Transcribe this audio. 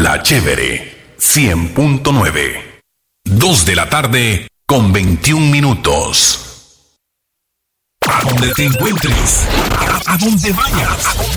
La Chévere 100.9. 2 de la tarde con 21 minutos. A donde te encuentres, a donde vayas,